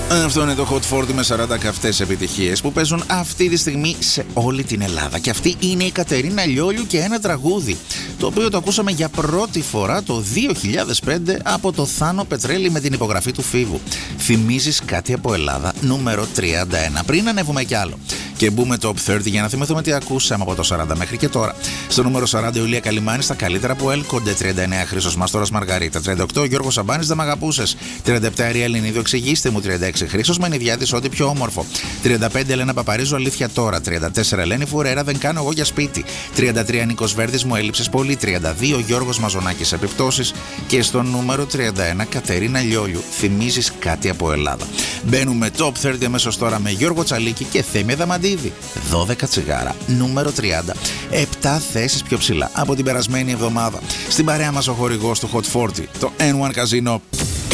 Αυτό είναι το Hot 40 με 40 καυτές επιτυχίες που παίζουν αυτή τη στιγμή σε όλη την Ελλάδα. Και αυτή είναι η Κατερίνα Λιόλιου και ένα τραγούδι, το οποίο το ακούσαμε για πρώτη φορά το 2005 από το Θάνο Πετρέλη με την υπογραφή του Φίβου. Θυμίζεις κάτι από Ελλάδα, νούμερο 31. Πριν ανέβουμε κι άλλο και μπούμε top 30 για να θυμηθούμε τι ακούσαμε από το 40 μέχρι και τώρα. Στο νούμερο 40 Ιουλία Καλυμάνη στα καλύτερα που έλκονται. 39 Χρήστος Μάστορας Μαργαρίτα. 38 Γιώργος Σαμπάνης Δεν Μ' Αγαπούσες. 37 Αρία Ελληνίδου Εξηγήστε Μου. 36 Χρήστος Μενιδιάτης Ό,τι Πιο Όμορφο. 35 Ελένα Παπαρίζου Αλήθεια Τώρα. 34 Ελένη Φουρέρα Δεν Κάνω Εγώ Για Σπίτι. 33 Νίκος Βέρδης Μου Έλειψες Πολύ. 32 Γιώργος Μαζονάκης Επιπτώσεις. Και στο νούμερο 31 Κατερίνα Λιόλιου Θυμίζεις κάτι από Ελλάδα. Μπαίνουμε top 30 αμέσως τώρα με Γιώργο Τσαλίκη και Θέμη Αδαμαντίδη. 12 Τσιγάρα, νούμερο 30. 7 θέσεις πιο ψηλά από την περασμένη εβδομάδα. Στην παρέα μας ο χορηγός του Hot 40, το N1 Casino.